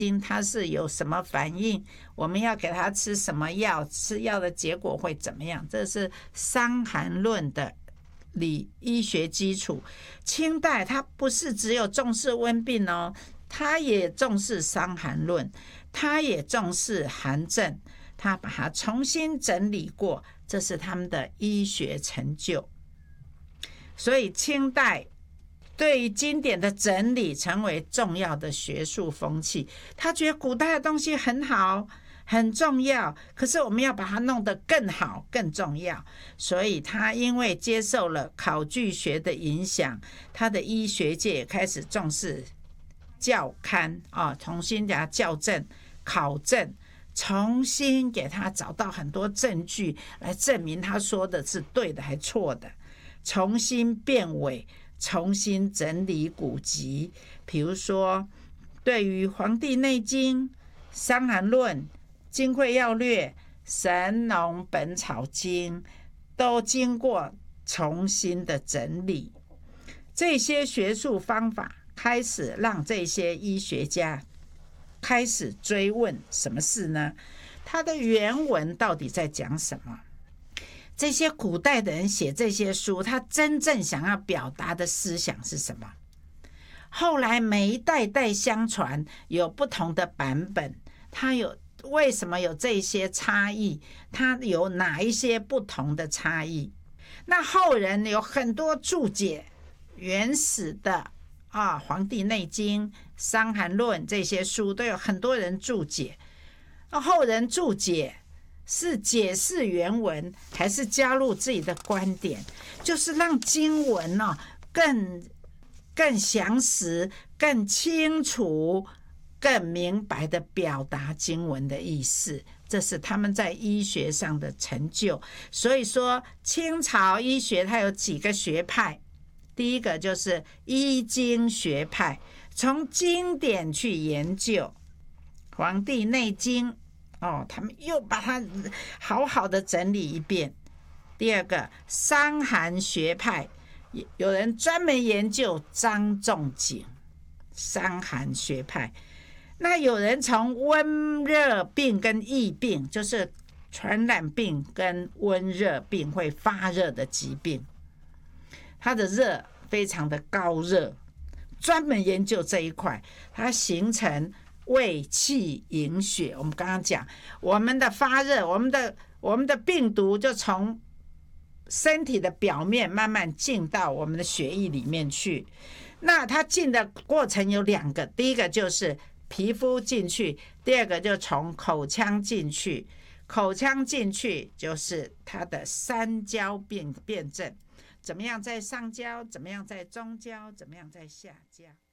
心它是有什么反应，我们要给它吃什么药，吃药的结果会怎么样，这是伤寒论的医学基础。清代它不是只有重视温病哦，它也重视伤寒论，它也重视寒症，它把它重新整理过，这是他们的医学成就。所以清代对于经典的整理成为重要的学术风气，他觉得古代的东西很好很重要，可是我们要把它弄得更好更重要。所以他因为接受了考据学的影响，他的医学界也开始重视校勘重新给他校正考证，重新给他找到很多证据来证明他说的是对的还错的，重新辨伪，重新整理古籍。比如说对于《黄帝内经》、《伤寒论》、《金匮要略》、《神农本草经》都经过重新的整理。这些学术方法开始让这些医学家开始追问什么事呢？他的原文到底在讲什么？这些古代的人写这些书，他真正想要表达的思想是什么？后来每一代代相传，有不同的版本，它有为什么有这些差异？它有哪一些不同的差异？那后人有很多注解原始的《黄帝内经》、《伤寒论》这些书都有很多人注解。后人注解是解释原文，还是加入自己的观点？就是让经文更详实、更清楚、更明白的表达经文的意思。这是他们在医学上的成就。所以说清朝医学它有几个学派，第一个就是医经学派，从经典去研究《黄帝内经》他们又把它好好的整理一遍。第二个伤寒学派，有人专门研究张仲景，伤寒学派。那有人从温热病跟疫病，就是传染病跟温热病会发热的疾病，它的热非常的高热，专门研究这一块，它形成胃气营血。我们刚刚讲我们的发热，我们的病毒就从身体的表面慢慢进到我们的血液里面去。那它进的过程有两个，第一个就是皮肤进去，第二个就从口腔进去。口腔进去就是它的三焦辨证，怎么样在上焦，怎么样在中焦，怎么样在下焦。